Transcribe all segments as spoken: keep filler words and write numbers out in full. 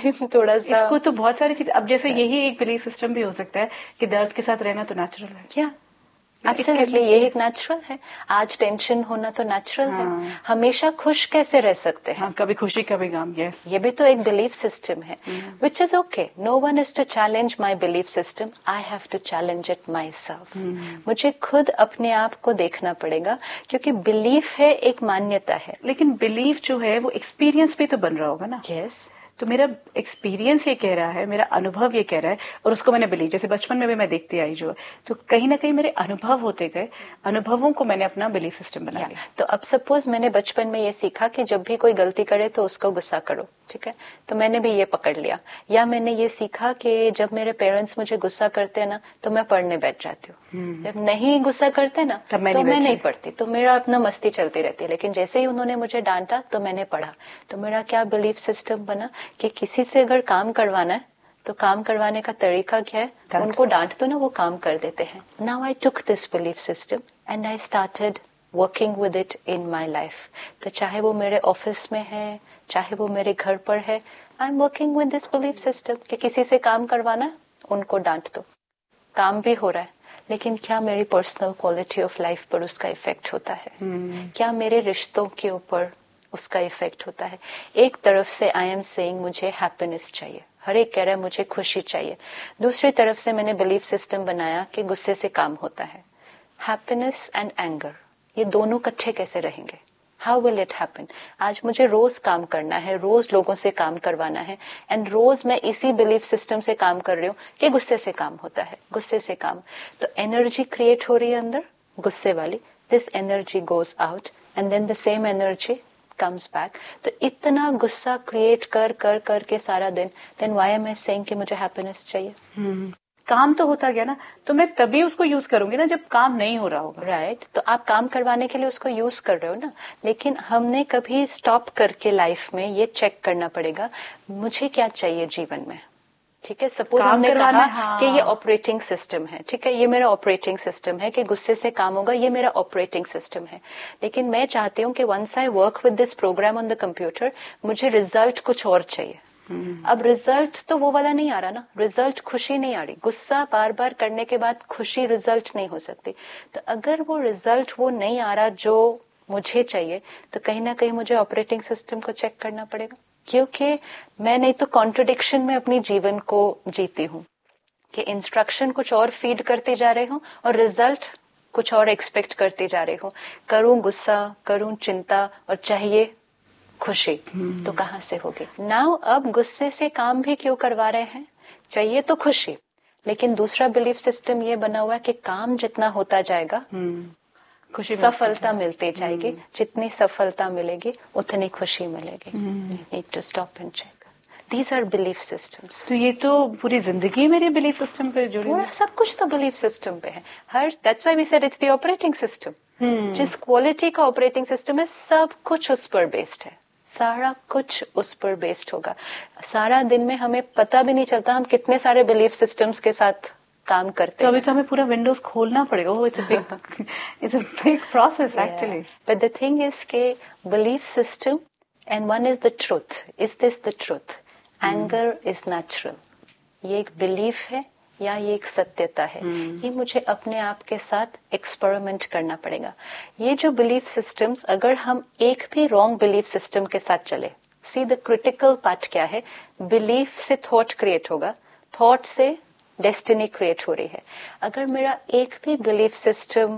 Time थोड़ा सा इसको तो बहुत सारी चीज, अब जैसे यही एक बिलीफ सिस्टम भी हो सकता है कि दर्द के साथ रहना तो नेचुरल है। क्या एब्सोल्युटली ये एक नेचुरल है। आज टेंशन होना तो नेचुरल हाँ। है। हमेशा खुश कैसे रह सकते हैं? हाँ, कभी खुशी कभी गम। यस, ये भी तो एक बिलीफ सिस्टम है, which is okay. No one is to challenge my belief system, I have to challenge it my self. मुझे खुद अपने आप को देखना पड़ेगा, क्योंकि बिलीफ है, एक मान्यता है। लेकिन बिलीफ जो है वो एक्सपीरियंस पे तो बन रहा होगा ना। Yes yes. तो मेरा एक्सपीरियंस ये कह रहा है, मेरा अनुभव ये कह रहा है, और उसको मैंने बिलीव, जैसे बचपन में भी मैं देखती आई जो, तो कहीं ना कहीं मेरे अनुभव होते गए, अनुभवों को मैंने अपना बिलीफ सिस्टम बना लिया। तो अब सपोज मैंने बचपन में ये सीखा कि जब भी कोई गलती करे तो उसको गुस्सा करो, ठीक है, तो मैंने भी ये पकड़ लिया। या मैंने ये सीखा कि जब मेरे पेरेंट्स मुझे गुस्सा करते हैं ना तो मैं पढ़ने बैठ जाती हूँ, जब नहीं गुस्सा करते ना तो मैं नहीं, नहीं पढ़ती, तो मेरा अपना मस्ती चलती रहती है। लेकिन जैसे ही उन्होंने मुझे डांटा तो मैंने पढ़ा। तो मेरा क्या बिलीफ सिस्टम बना कि किसी से अगर काम करवाना है तो काम करवाने का तरीका क्या है, उनको डांट दो ना, वो काम कर देते हैं। Now I took this belief system and I started working with it in my life. तो चाहे वो मेरे ऑफिस में है, चाहे वो मेरे घर पर है, I am working with this belief system कि किसी से काम करवाना, उनको डांट दो, काम भी हो रहा है, लेकिन क्या मेरी पर्सनल क्वालिटी ऑफ लाइफ पर उसका इफेक्ट होता है? hmm. क्या मेरे रिश्तों के ऊपर उसका इफेक्ट होता है? एक तरफ से आई एम सेइंग मुझे हैप्पीनेस चाहिए, हर एक कह रहा है मुझे खुशी चाहिए। दूसरी तरफ से मैंने बिलीफ सिस्टम बनाया कि गुस्से से काम होता है। हैप्पीनेस एंड एंगर, ये दोनों इकट्ठे कैसे रहेंगे? How will it happen? आज मुझे रोज काम करना है, रोज लोगों से काम करवाना है, एंड रोज मैं इसी बिलीफ सिस्टम से काम कर रही हूँ कि गुस्से से काम होता है, गुस्से से काम। तो एनर्जी क्रिएट हो रही है अंदर गुस्से वाली, this energy goes out and then the same energy comes back. तो इतना गुस्सा क्रिएट कर कर कर के सारा दिन, then why am I saying कि मुझे हैप्पीनेस चाहिए? hmm. काम तो होता गया ना, तो मैं तभी उसको यूज करूंगी ना जब काम नहीं हो रहा होगा। Right right? तो आप काम करवाने के लिए उसको यूज कर रहे हो ना, लेकिन हमने कभी स्टॉप करके लाइफ में ये चेक करना पड़ेगा मुझे क्या चाहिए जीवन में। ठीक है, सपोज हमने कहा हाँ। कि ये ऑपरेटिंग सिस्टम है, ठीक है, ये मेरा ऑपरेटिंग सिस्टम है कि गुस्से से काम होगा, ये मेरा ऑपरेटिंग सिस्टम है। लेकिन मैं चाहती हूँ कि once I work with this programme on the computer, मुझे रिजल्ट कुछ और चाहिए। Hmm. अब रिजल्ट तो वो वाला नहीं आ रहा ना, रिजल्ट खुशी नहीं आ रही, गुस्सा बार बार करने के बाद खुशी रिजल्ट नहीं हो सकती। तो अगर वो रिजल्ट वो नहीं आ रहा जो मुझे चाहिए, तो कहीं ना कहीं मुझे ऑपरेटिंग सिस्टम को चेक करना पड़ेगा, क्योंकि मैं नहीं तो कॉन्ट्रडिक्शन में अपनी जीवन को जीती हूँ कि इंस्ट्रक्शन कुछ और फीड करते जा रहे हूँ और रिजल्ट कुछ और एक्सपेक्ट करते जा रहे हूँ। करूँ गुस्सा, करूँ चिंता और चाहिए खुशी, hmm. तो कहाँ से होगी? नाउ अब गुस्से से काम भी क्यों करवा रहे हैं? चाहिए तो खुशी, लेकिन दूसरा बिलीफ सिस्टम ये बना हुआ है कि काम जितना होता जाएगा hmm. खुशी सफलता मिलती जाएगी, hmm. जितनी सफलता मिलेगी उतनी खुशी मिलेगी। Need to stop and check, these are belief systems. तो ये तो पूरी जिंदगी मेरे बिलीफ सिस्टम पे जुड़ी है, सब कुछ तो बिलीफ सिस्टम पे है। Her that's why we said it's the operating system. जिस क्वालिटी का ऑपरेटिंग सिस्टम है, सब कुछ उस पर बेस्ड है, सारा कुछ उस पर बेस्ड होगा। सारा दिन में हमें पता भी नहीं चलता हम कितने सारे बिलीफ सिस्टम्स के साथ काम करते तो हैं। अभी तो हमें पूरा विंडोज खोलना पड़ेगा। वो it's a big it's a big process actually. But the thing is के belief system and one is the truth. Is this the truth? Anger is natural, ये एक बिलीफ है या ये एक सत्यता है? hmm. ये मुझे अपने आप के साथ एक्सपेरिमेंट करना पड़ेगा। ये जो बिलीफ सिस्टम्स, अगर हम एक भी रॉन्ग बिलीफ सिस्टम के साथ चले, सी द क्रिटिकल पार्ट क्या है, बिलीफ से थॉट क्रिएट होगा, थॉट से डेस्टिनी क्रिएट हो रही है। अगर मेरा एक भी बिलीफ सिस्टम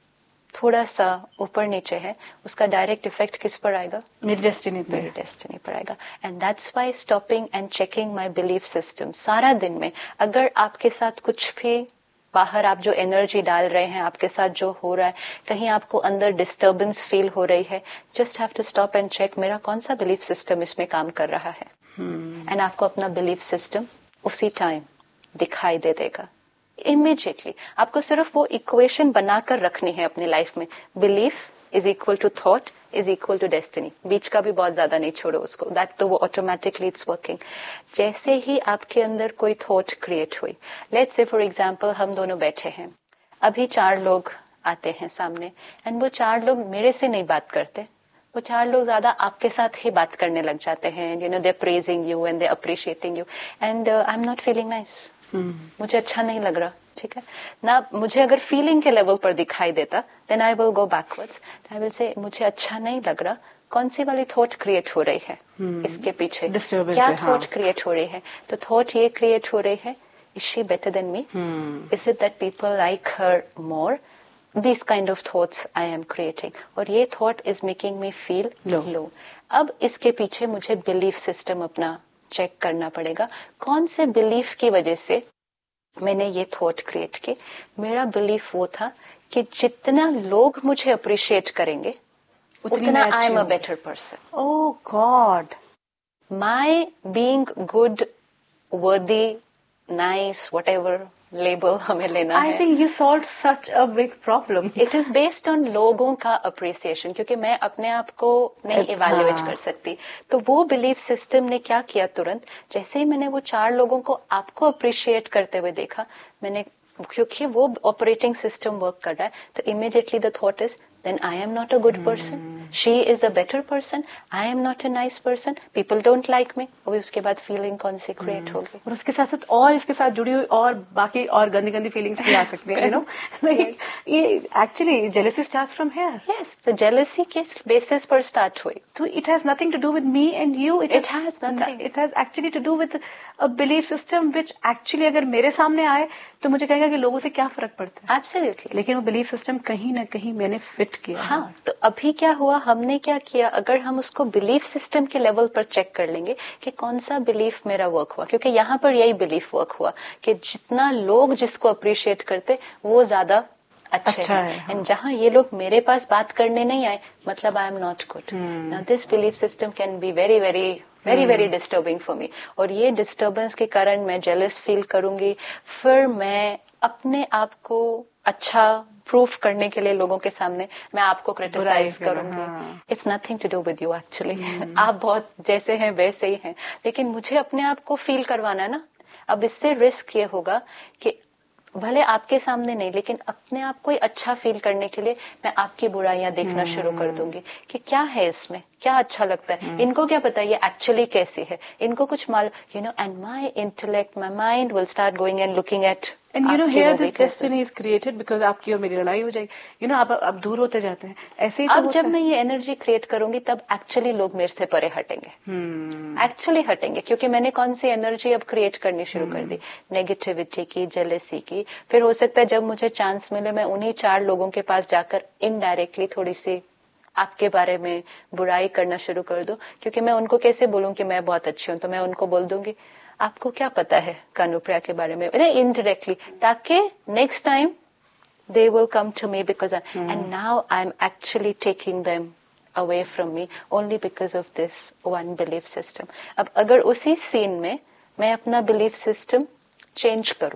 थोड़ा सा ऊपर नीचे है, उसका डायरेक्ट इफेक्ट किस पर आएगा? मेरी डेस्टिनी पे, मेरी डेस्टिनी पर आएगा। And that's why stopping and checking my belief system. सारा दिन में अगर आपके साथ कुछ भी बाहर आप जो एनर्जी डाल रहे हैं, आपके साथ जो हो रहा है, कहीं आपको अंदर डिस्टर्बेंस फील हो रही है, just have to stop and check मेरा कौन सा बिलीफ सिस्टम इसमें काम कर रहा है। And hmm. आपको अपना बिलीफ सिस्टम उसी टाइम दिखाई दे देगा इमीडिएटली। आपको सिर्फ वो इक्वेशन बनाकर रखनी है अपनी लाइफ में, belief is equal to thought is equal to destiny. बीच का भी बहुत ज्यादा नहीं छोड़ो उसको, दैट तो वो ऑटोमेटिकली इट्स वर्किंग। जैसे ही आपके अंदर कोई थॉट क्रिएट हुई, लेट्स से फॉर एग्जांपल हम दोनों बैठे हैं, अभी चार लोग आते हैं सामने एंड वो चार लोग मेरे से नहीं बात करते, वो चार लोग ज्यादा आपके साथ ही बात करने लग जाते हैं, you know they praising you and they appreciating you and I am not feeling nice, मुझे अच्छा नहीं लग रहा, ठीक है ना। मुझे अगर फीलिंग के लेवल पर दिखाई देता then I will go backwards, I will say मुझे अच्छा नहीं लग रहा, कौन सी वाली थॉट क्रिएट हो रही है hmm. इसके पीछे क्या थॉट क्रिएट हो रही है, तो थॉट ये क्रिएट हो रही है, is she better than me, is it that people like her more, this kind of thoughts I am creating, और ये thought is making me feel low. अब इसके पीछे मुझे बिलीफ सिस्टम अपना चेक करना पड़ेगा, कौन से बिलीफ की वजह से मैंने ये थॉट क्रिएट की। मेरा बिलीफ वो था कि जितना लोग मुझे अप्रिशिएट करेंगे उतना I am a better person. Oh God, my being good, वर्दी, नाइस, व्हाटएवर लेबल हमें लेना I है। I think you solved such a big problem. It is based on लोगों का अप्रिसिएशन, क्योंकि मैं अपने आप को नहीं इवेल्युएट कर सकती। तो वो बिलीफ सिस्टम ने क्या किया, तुरंत जैसे ही मैंने वो चार लोगों को आपको अप्रिशिएट करते हुए देखा, मैंने, क्योंकि वो ऑपरेटिंग सिस्टम वर्क कर रहा है, तो immediately the thought is then I am not a good person, she is a better person, I am not a nice person, people don't like me। अभी उसके बाद फीलिंग कौन सी क्रिएट होगी, और उसके साथ साथ और इसके साथ जुड़ी हुई और बाकी और गंदी गंदी फीलिंग्स भी आ सकती हैं, यू नो, लाइक ये actually jealousy starts from here. Yes, तो जेलसी के बेसिस पर स्टार्ट हुई, तो it has nothing to do with me and you, it has nothing, it has actually to do with a belief system which actually अगर मेरे सामने आए तो मुझे कहेगा कि लोगों से क्या फर्क पड़ता है। एब्सोल्युटली, लेकिन वो बिलीफ सिस्टम कहीं ना कहीं मैंने फिट किया। हाँ, तो अभी क्या हुआ, हमने क्या किया, अगर हम उसको बिलीफ सिस्टम के लेवल पर चेक कर लेंगे कि कौन सा बिलीफ मेरा वर्क हुआ, क्योंकि यहाँ पर यही बिलीफ वर्क हुआ कि जितना लोग जिसको अप्रिशिएट करते वो ज्यादा अच्छे अच्छा हैं, एंड हाँ. जहाँ ये लोग मेरे पास बात करने नहीं आए, मतलब I am not good. Now this belief system can be very very very very disturbing for me, और ये डिस्टर्बेंस के कारण मैं जेलस फील करूंगी, फिर मैं अपने आप को अच्छा प्रूफ करने के लिए लोगों के सामने मैं आपको क्रिटिसाइज करूंगी। It's nothing to do with you actually, आप बहुत जैसे हैं वैसे ही हैं, लेकिन मुझे अपने आप को फील करवाना है ना। अब इससे रिस्क ये होगा कि भले आपके सामने नहीं, लेकिन अपने आप को ही अच्छा फील करने के लिए मैं आपकी बुराइयां देखना शुरू कर दूंगी कि क्या है इसमें, क्या अच्छा लगता है, इनको क्या पता ये एक्चुअली कैसी है, इनको कुछ मालूम, you know, and my intellect, my mind will start going and looking at, and you know here this destiny is created because आपकी और मेरी लड़ाई हो जाएगी, यू नो, आप अब दूर होते जाते हैं। ऐसे ही तो अब जब मैं ये एनर्जी क्रिएट करूंगी तब एक्चुअली लोग मेरे से परे हटेंगे, एक्चुअली हटेंगे, क्योंकि मैंने कौन सी एनर्जी अब क्रिएट करनी शुरू कर दी, नेगेटिविटी की, जेलेसी की। फिर हो सकता है जब मुझे चांस मिले मैं उन्हीं चार लोगों के पास जाकर इनडायरेक्टली थोड़ी सी आपके बारे में बुराई करना शुरू कर दूं, क्योंकि मैं उनको कैसे बोलूं कि मैं बहुत अच्छी हूं, तो मैं उनको बोल दूंगी आपको क्या पता है कानुप्रिया के बारे में, इनडायरेक्टली, ताकि next time they will come to me because I, mm. and now I'm actually taking them away from me only because of this one belief system. अब अगर उसी सीन में मैं अपना belief system change करूं,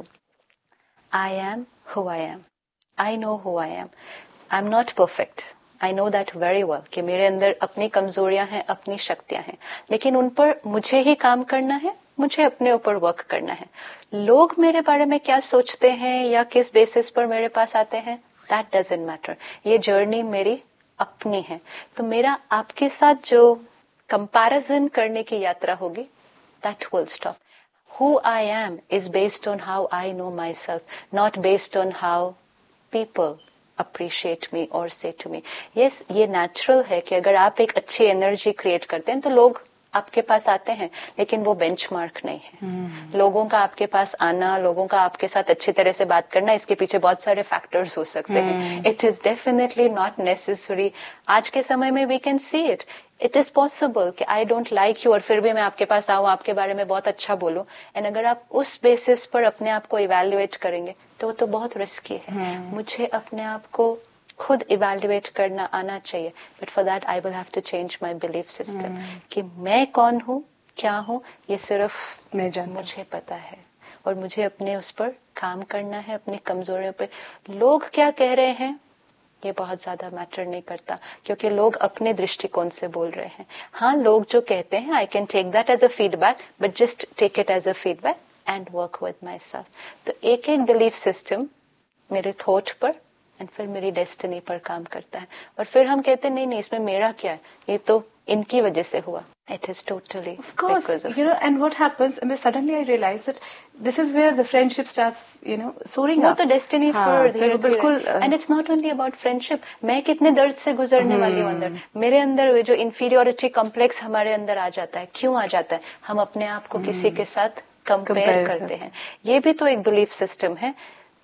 I am who I am, I know who I am, I'm not perfect, I know that very well कि मेरे अंदर अपनी कमजोरियां हैं, अपनी शक्तियां हैं, लेकिन उन पर मुझे ही काम करना है, मुझे अपने ऊपर वर्क करना है। लोग मेरे बारे में क्या सोचते हैं या किस बेसिस पर मेरे पास आते हैं, दैट डजंट मैटर, ये जर्नी मेरी अपनी है। तो मेरा आपके साथ जो कंपैरिजन करने की यात्रा होगी, that will stop. Who I am is based on how I know my self, not based on how people appreciate me or say to me. Yes, ये natural है कि अगर आप एक अच्छी एनर्जी क्रिएट करते हैं तो लोग आपके पास आते हैं, लेकिन वो बेंचमार्क नहीं है। hmm. लोगों का आपके पास आना, लोगों का आपके साथ अच्छी तरह से बात करना, इसके पीछे बहुत सारे फैक्टर्स हो सकते hmm. हैं। It is definitely not necessary. आज के समय में we can see it, it is possible कि आई डोंट लाइक यू और फिर भी मैं आपके पास आऊं, आपके बारे में बहुत अच्छा बोलूं, एंड अगर आप उस बेसिस पर अपने आप को इवेल्युएट करेंगे तो वो तो बहुत रिस्की है। hmm. मुझे अपने आप को खुद इवेल्युएट करना आना चाहिए, but for that I will have to change my belief system कि मैं कौन हूँ, क्या हूँ, ये सिर्फ मैं मुझे पता है, और मुझे अपने उस पर काम करना है, अपनी कमजोरियों पे। लोग क्या कह रहे हैं ये बहुत ज्यादा मैटर नहीं करता, क्योंकि लोग अपने दृष्टिकोण से बोल रहे हैं। हाँ, लोग जो कहते हैं I can take that as a feedback, but just take it as a feedback and work with my self. तो एक एक बिलीफ सिस्टम मेरे थॉट पर एंड फिर मेरी डेस्टिनी पर काम करता है। और फिर हम कहते नहीं नहीं इसमें मेरा क्या है, ये तो इनकी वजह से हुआ। It is totally of course, because of you know, and what happens, and then suddenly I realize that this is where the friendship starts, you know, soaring वो up. तो डेस्टिनी हाँ, फिर धीरे बिल्कुल, धीरे। And it's not only about friendship, मैं कितने दर्द से गुजरने वाली हूँ अंदर, मेरे अंदर जो इंफीरियोरिटी कॉम्प्लेक्स हमारे अंदर आ जाता है, क्यों आ जाता है? हम अपने आप को किसी के साथ कंपेयर करते हैं। ये भी तो एक बिलीफ सिस्टम है,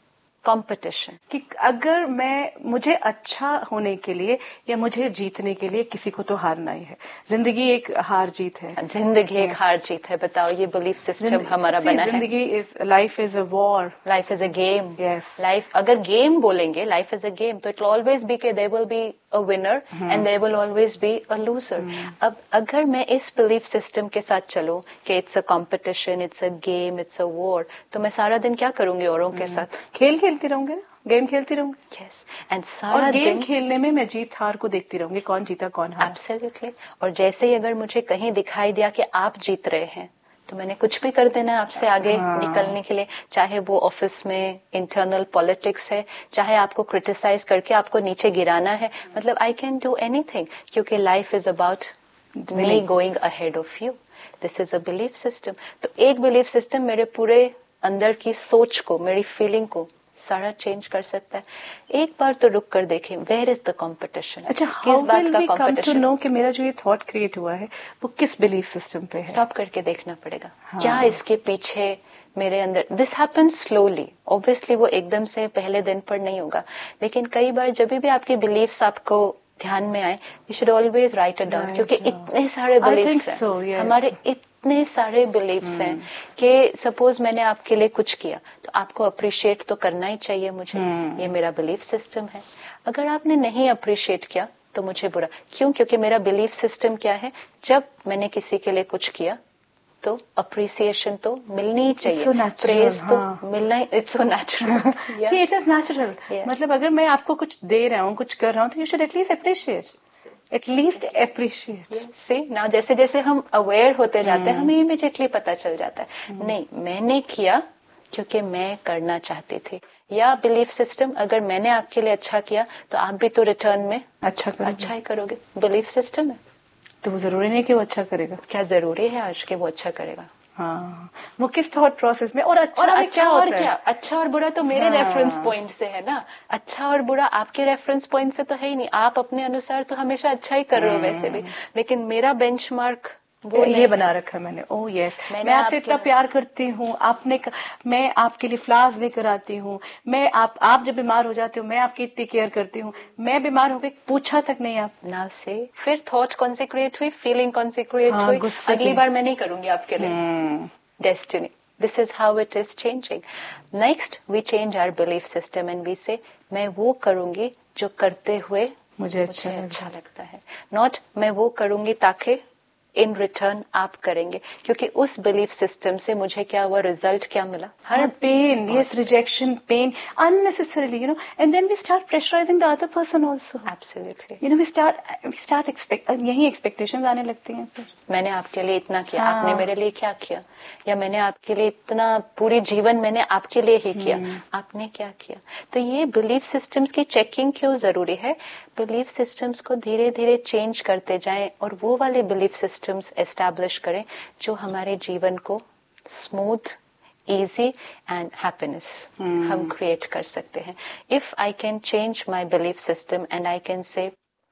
कंपटीशन, कि अगर मैं मुझे अच्छा होने के लिए या मुझे जीतने के लिए किसी को तो हारना ही है। जिंदगी एक हार जीत है, जिंदगी एक हार जीत है। बताओ, ये बिलीफ सिस्टम हमारा बना है। जिंदगी is life is a war, life is a game. Yes, life अगर गेम बोलेंगे, लाइफ इज अ गेम, तो इट विल ऑलवेज बी के there will be a winner and there will always be a loser. अब अगर मैं इस belief system के साथ चलूं कि it's a competition, it's a game, it's a war, तो मैं सारा दिन क्या करूंगी औरों के साथ? खेल खेलती रहूंगी, गेम खेलती रहूंगी। यस, एंड सारा और गेम दिन खेलने में मैं जीत हार को देखती रहूंगी, कौन जीता कौन हारा। एब्सोल्युटली। और जैसे ही अगर मुझे कहीं दिखाई दिया कि आप जीत रहे हैं, तो मैंने कुछ भी कर देना है आपसे आगे हाँ। निकलने के लिए, चाहे वो ऑफिस में इंटरनल पॉलिटिक्स है, चाहे आपको क्रिटिसाइज करके आपको नीचे गिराना है, मतलब आई कैन डू एनीथिंग, क्योंकि life is about me going ahead of you. This is a belief system. तो एक बिलीफ सिस्टम मेरे पूरे अंदर की सोच को, मेरी फीलिंग को सारा चेंज कर सकता है। एक बार तो रुक कर देखें, वेयर इज द कंपटीशन? अच्छा, किस बात का कंपटीशन? नो कि मेरा जो ये थॉट क्रिएट हुआ है वो किस बिलीफ सिस्टम पे है? स्टॉप करके देखना पड़ेगा। हाँ। क्या इसके पीछे मेरे अंदर, दिस हैपेंस स्लोली, ऑब्वियसली वो एकदम से पहले दिन पर नहीं होगा, लेकिन कई बार जब भी आपकी बिलीफ्स आपको ध्यान में आए, you should always right it down, क्योंकि इतने सारे बिलीफ्स हैं so, yes. हमारे, इतने सारे बिलीफ्स हैं कि सपोज मैंने आपके लिए कुछ किया तो आपको अप्रिशिएट तो करना ही चाहिए मुझे, ये मेरा बिलीफ सिस्टम है। अगर आपने नहीं अप्रिशिएट किया तो मुझे बुरा क्यों? क्योंकि मेरा बिलीफ सिस्टम क्या है, जब मैंने किसी के लिए कुछ किया तो अप्रिसिएशन तो मिलनी ही चाहिए, so natural, प्रेज तो हाँ. मिलना ही, it's so natural. See, it is natural. मतलब अगर मैं आपको कुछ दे रहा हूँ, कुछ कर रहा हूँ, तो you should at least appreciate, at least appreciate. C now, जैसे जैसे हम अवेयर होते जाते हैं, हमें इमीडिएटली पता चल जाता है, नहीं मैंने किया क्योंकि मैं करना चाहती थी। या बिलीफ सिस्टम, अगर मैंने आपके लिए अच्छा किया तो आप भी तो रिटर्न में अच्छा करोगे। अच्छा ही करोगे, बिलीफ सिस्टम है। तो वो जरूरी नहीं कि वो अच्छा करेगा। क्या जरूरी है आज के वो अच्छा करेगा? हाँ, वो किस थॉट प्रोसेस में, और अच्छा और में अच्छा क्या और होता क्या, है? अच्छा और बुरा तो मेरे हाँ। रेफरेंस पॉइंट से है ना, अच्छा और बुरा आपके रेफरेंस पॉइंट से तो है ही नहीं। आप अपने अनुसार तो हमेशा अच्छा ही कर रहे हो वैसे भी, लेकिन मेरा बेंचमार्क वो ये नहीं बना रखा है मैंने। ओह यस, मैंने मैं आपसे आपके इतना लिए- प्यार करती हूँ, आपने क- मैं आपके लिए फ्लावर्स लेकर आती हूँ, मैं आप आप जब बीमार हो जाते हो मैं आपकी इतनी केयर करती हूँ, मैं बीमार हो गई पूछा तक नहीं आप। ना से फिर थॉट कौन से क्रिएट हुई, फीलिंग कौन से क्रिएट हाँ, हुई, गुस्से अगली की। बार मैं नहीं करूंगी आपके लिए। हम्म, destiny, this is how it is changing. Next we change our belief system and we से मैं वो करूंगी जो करते हुए मुझे अच्छा मुझे लगे। अच्छा लगता है, नॉट मैं वो करूंगी ताकि इन रिटर्न आप करेंगे, क्योंकि उस बिलीफ सिस्टम से मुझे क्या हुआ, रिजल्ट क्या मिला, हर pen, yes, rejection, pen unnecessarily, you know, and then we start pressurizing the other person also. Absolutely. You know, we start we start expect यही एक्सपेक्टेशंस आने लगती हैं फिर। मैंने आपके लिए इतना किया, हाँ। आपने मेरे लिए क्या किया, या मैंने आपके लिए इतना, पूरी जीवन मैंने आपके लिए ही किया, आपने क्या किया। तो ये बिलीफ सिस्टम्स की चेकिंग क्यों जरूरी है? बिलीफ सिस्टम्स को धीरे धीरे चेंज करते जाएं और वो वाले बिलीफ सिस्टम्स एस्टैब्लिश करें जो हमारे जीवन को smooth, easy and happiness hmm. हम क्रिएट कर सकते हैं। If I can change my belief system and I can say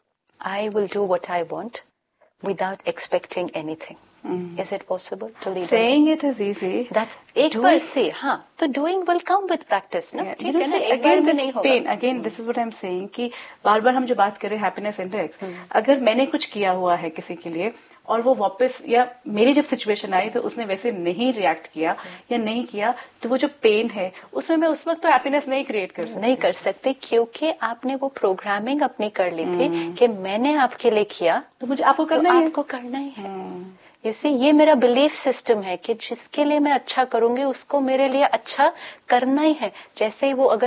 I will do what I want without expecting anything. Hmm. Is it possible to lead? Saying it is easy. That's एक बार से, हाँ, तो doing will come with practice, ना? Yeah. ठीक You know, है ना, see, एक बार again में this नहीं होगा। pain, again this is what I'm saying कि बार बार हम जो बात करें हैप्पीनेस इंडेक्स, अगर मैंने कुछ किया हुआ है किसी के लिए और वो वापस, या मेरी जब सिचुएशन आई तो उसने वैसे नहीं रिएक्ट किया या नहीं किया, तो वो जो पेन है उसमें मैं उस वक्त तो हैप्पीनेस नहीं क्रिएट कर सकती। नहीं कर सकते, क्योंकि आपने वो प्रोग्रामिंग अपनी कर ली थी कि मैंने आपके लिए किया तो मुझे आपको करना तो ही है। आपको करना ही है। यू सी, ये मेरा बिलीफ सिस्टम है कि जिसके लिए मैं अच्छा करूंगी उसको मेरे लिए अच्छा करना ही है। जैसे ही वो, अगर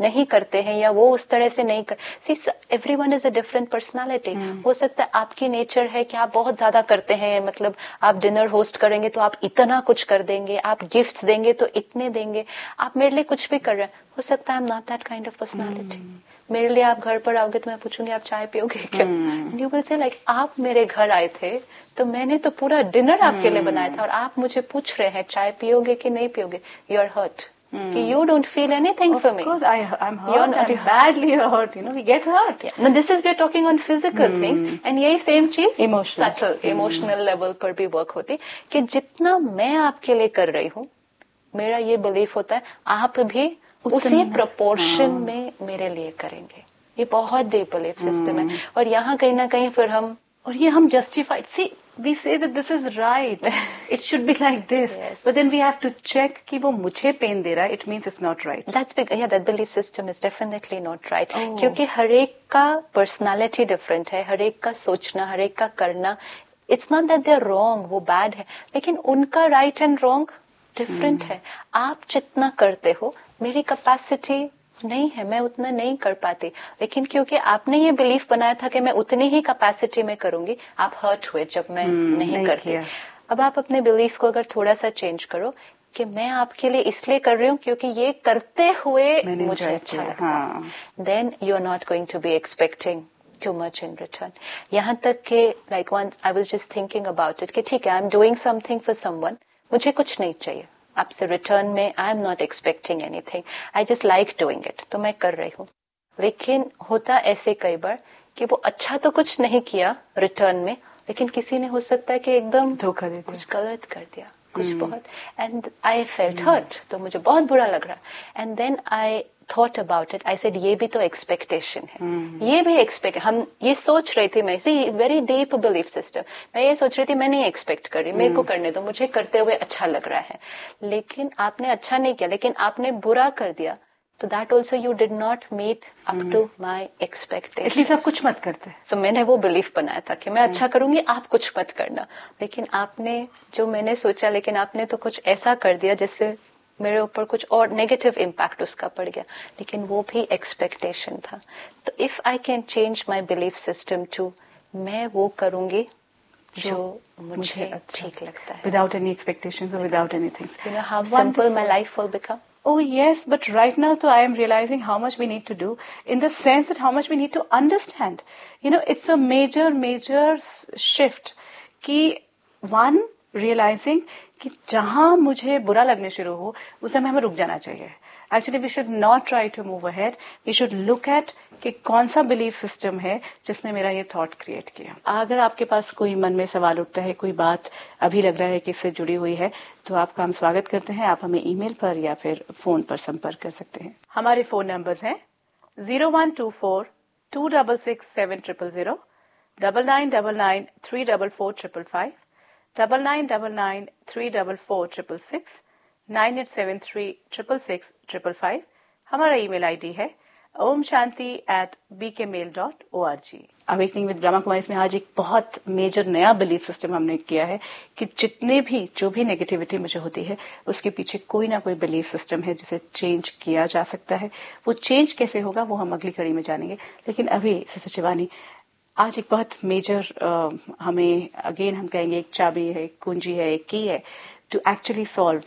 नहीं करते हैं या वो उस तरह से नहीं कर, see everyone is a different personality. हो सकता है आपकी नेचर है कि आप बहुत ज्यादा करते हैं, मतलब आप डिनर होस्ट करेंगे तो आप इतना कुछ कर देंगे, आप गिफ्ट्स देंगे तो इतने देंगे, आप मेरे लिए कुछ भी कर रहे हैं। हो सकता है I am not that kind of personality. मेरे लिए आप घर पर आओगे तो मैं पूछूंगी आप चाय पियोगे क्या? यू विल से लाइक आप मेरे घर आए थे तो मैंने तो पूरा डिनर आपके लिए बनाया था और आप मुझे पूछ रहे हैं चाय पियोगे कि नहीं पियोगे। यू आर हर्ट कि you don't feel anything of for me. Of course, I, I'm hurt. You're not, I'm badly hurt. You know, we get hurt. Yeah. Now this is we're talking on physical hmm. things, and यही same चीज emotional, subtle, hmm. emotional level पर भी work होती कि जितना मैं आपके लिए कर रही हूँ, मेरा ये belief होता है आप भी उसी proportion हाँ. में मेरे लिए करेंगे। ये बहुत deep belief system hmm. है और यहाँ कहीं ना कहीं फिर हम और ये हम justified see we say that this is right it should be like this yes. but then we have to check कि वो मुझे pain दे रहा है, it means it's not right. That's big, yeah, that belief system is definitely not right. oh. क्योंकि हर एक का personality different है, हर एक का सोचना, हर एक का करना, it's not that they're wrong, वो bad है, लेकिन उनका right and wrong different hmm. है। आप जितना करते हो मेरी capacity नहीं है, मैं उतना नहीं कर पाती, लेकिन क्योंकि आपने ये बिलीफ बनाया था कि मैं उतनी ही कैपेसिटी में करूंगी, आप हर्ट हुए जब मैं hmm, नहीं, नहीं करती। अब आप अपने बिलीफ को अगर थोड़ा सा चेंज करो कि मैं आपके लिए इसलिए कर रही हूँ क्योंकि ये करते हुए मुझे अच्छा लगता है, then you are not going to be expecting too much in return. यहाँ तक कि like once I was just thinking about it कि ठीक है, I'm doing something for someone, मुझे कुछ नहीं चाहिए आपसे रिटर्न में, I am not expecting anything, I just like doing it, तो मैं कर रही हूँ। लेकिन होता ऐसे कई बार कि वो अच्छा तो कुछ नहीं किया रिटर्न में, लेकिन किसी ने हो सकता है कि एकदम धोखा दे दिया, कुछ गलत कर दिया, कुछ hmm. बहुत, एंड आई फेल्ट हर्ट, तो मुझे बहुत बुरा लग रहा। And then I thought about it, I said ये भी तो एक्सपेक्टेशन है, hmm. ये भी एक्सपेक्ट, हम ये सोच रही थी, मैं सी वेरी डीप बिलीफ सिस्टम, मैं ये सोच रही थी मैं नहीं एक्सपेक्ट कर रही, hmm. मेरे को करने दो, मुझे करते हुए अच्छा लग रहा है, लेकिन आपने अच्छा नहीं किया, लेकिन आपने बुरा कर दिया, तो that also you did not meet up to my expectation. At least आप कुछ मत करते। सो so, मैंने वो बिलीफ बनाया था कि मैं अच्छा करूंगी, आप कुछ मत करना, लेकिन आपने जो मैंने सोचा, लेकिन आपने तो कुछ ऐसा कर दिया जिससे मेरे ऊपर कुछ और नेगेटिव इम्पैक्ट उसका पड़ गया, लेकिन वो भी एक्सपेक्टेशन था। तो if I can change my belief system to मैं वो करूंगी जो मुझे ठीक लगता है, विदाउट एनी एक्सपेक्टेशंस और without anything, you know how simple my life will become. Oh yes, but right now too I am realizing how much we need to do, in the sense that how much we need to understand. You know, it's a major, major shift. कि one realizing कि जहां मुझे बुरा लगने शुरू हो उस समय हमें रुक जाना चाहिए। Actually, we should not try to move ahead. We should look at कि कौन सा बिलीफ सिस्टम है जिसने मेरा ये थॉट क्रिएट किया। अगर आपके पास कोई मन में सवाल उठता है, कोई बात अभी लग रहा है कि इससे जुड़ी हुई है, तो आपका हम स्वागत करते हैं। आप हमें ईमेल पर या फिर फोन पर संपर्क कर सकते हैं। हमारे फोन नंबर्स हैं zero one two four to double six seven triple zero, double nine double nine three double four triple five, double nine double nine three double four triple six, nine eight seven three triple six triple five. हमारा email ID है Om Shanti eight B के mail dot O R G. Awakening with Brahma Kumari में आज एक बहुत major नया belief system हमने किया है कि जितने भी जो भी नेगेटिविटी मुझे होती है उसके पीछे कोई ना कोई बिलीफ सिस्टम है जिसे चेंज किया जा सकता है। वो चेंज कैसे होगा वो हम अगली कड़ी में जानेंगे, लेकिन अभी सिस्टर शिवानी आज एक बहुत मेजर uh, हमें अगेन हम कहेंगे एक चाबी है, एक कुंजी है, एक की है to actually solve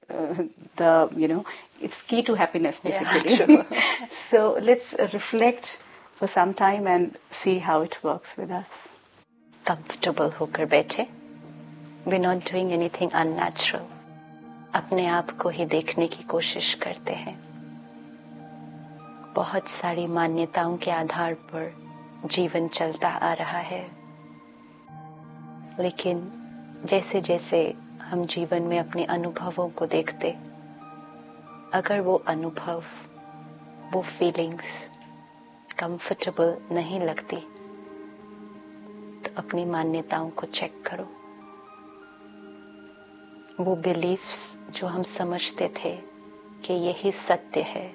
the you know it's key to happiness basically. Yeah, so let's uh, reflect for some time and see how it works with us. Comfortable होकर बैठे, we're not doing anything unnatural, अपने आप को ही देखने की कोशिश करते हैं। बहुत सारी मान्यताओं के आधार पर जीवन चलता आ रहा है, लेकिन जैसे जैसे हम जीवन में अपने अनुभवों को देखते, अगर वो अनुभव, वो फीलिंग्स कंफर्टेबल नहीं लगती, तो अपनी मान्यताओं को चेक करो। वो बिलीफ्स जो हम समझते थे कि यही सत्य है,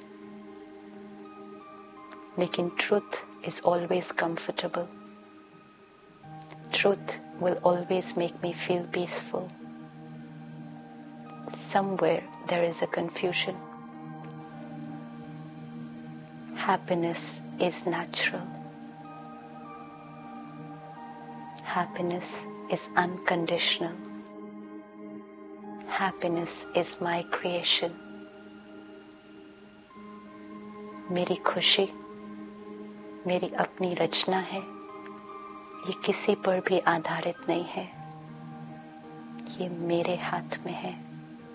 लेकिन truth is always comfortable, truth will always make me feel peaceful. Somewhere there is a confusion. Happiness is natural. Happiness is unconditional. Happiness is my creation. मेरी खुशी मेरी अपनी रचना है, ये किसी पर भी आधारित नहीं है, ये मेरे हाथ में है।